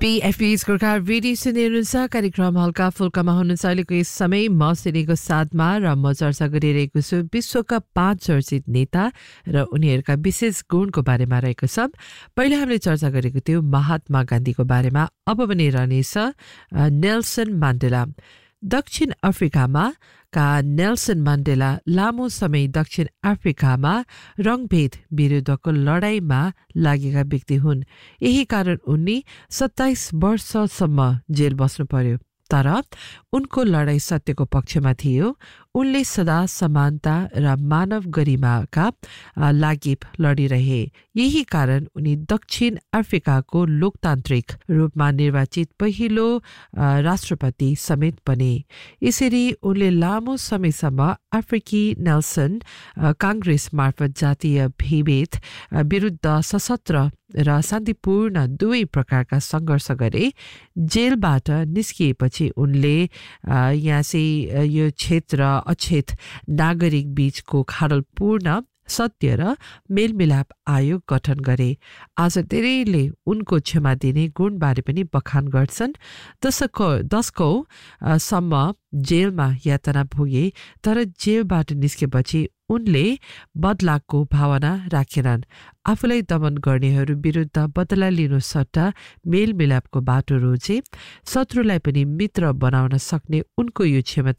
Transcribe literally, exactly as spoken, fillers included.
पीएफपी's Gorkha radio सुन्दै हुनुहुन्छ कार्यक्रम हल्का फुल्कामा हुनुहुन्छ अहिलेको यस समय म सिनेको साथमा र म चर्चा गरिरहेको छु विश्वका पाँच चर्चित नेता र उनीहरूका विशेष गुणको बारेमा रहेको छ। पहिले हामीले चर्चा गरेको थियो महात्मा गान्धीको बारेमा, अब भने रहनेछ नेल्सन मान्डेला। दक्षिण अफ्रिकामा का नेल्सन मान्डेला लामो समय दक्षिण अफ्रिकामा रङभेद विरुद्धको लडाईँमा लागेका व्यक्ति हुन्। यही कारण उनी सत्ताइस वर्षसम्म जेल बस्नु पर्यो, तर उनको लडाई सत्यको पक्षमा थियो। उनले सदा समानता र मानव गरिमाका लागि लडिरहे। यही कारण उनी दक्षिण अफ्रिकाको लोकतान्त्रिक रूपमा निर्वाचित पहिलो राष्ट्रपति समेत बने। यसरी उनले लामो समयसम्म अफ्रिकी नेल्सन काङ्ग्रेस मार्फत जातीय विभेद विरुद्ध सशस्त्र र शान्तिपूर्ण दुवै प्रकारका सङ्घर्ष गरे। जेलबाट निस्किएपछि उनले यहाँ चाहिँ यो क्षेत्र अक्षेत नागरिक बीचको खाडलपूर्ण सत्य र मेलमिलाप आयोग गठन गरे। आज धेरैले उनको क्षमा दिने गुणबारे पनि बखान गर्छन्। दशकौ दशकौ सम्म जेलमा यातना भोगे, तर जेलबाट निस्केपछि उनले बदलाको भावना राखेनन्। आफूलाई दमन गर्नेहरू विरुद्ध बदला लिनु सट्टा मेलमिलापको बाटो रोजे। शत्रुलाई पनि मित्र बनाउन सक्ने उनको यो क्षमता